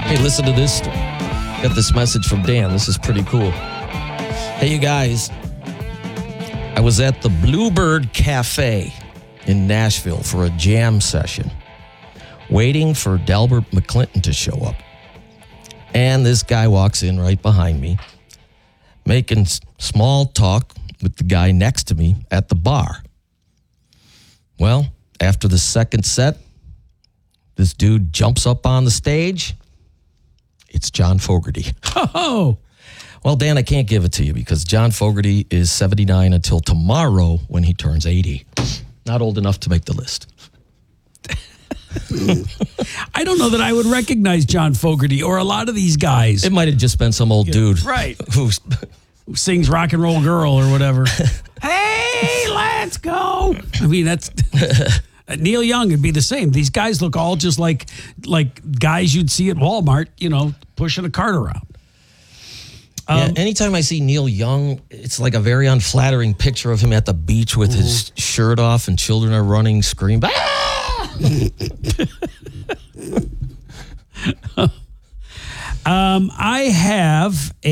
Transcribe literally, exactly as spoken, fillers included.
Hey, listen to this story. Got this message from Dan. This is pretty cool. Hey, you guys. I was at the Bluebird Cafe in Nashville for a jam session, waiting for Delbert McClinton to show up. And this guy walks in right behind me, making small talk with the guy next to me at the bar. Well, after the second set, this dude jumps up on the stage. It's John Fogerty. Oh, well, Dan, I can't give it to you because John Fogerty is seventy-nine until tomorrow when he turns eighty. Not old enough to make the list. I don't know that I would recognize John Fogerty or a lot of these guys. It might have just been some old dude. Right. Who's Who sings Rock and Roll Girl or whatever. Hey, let's go. I mean, that's Neil Young would be the same. These guys look all just like like guys you'd see at Walmart, you know, pushing a cart around. Yeah, Um, anytime I see Neil Young, it's like a very unflattering picture of him at the beach with his shirt off and children are running, screaming. Ah! um, I have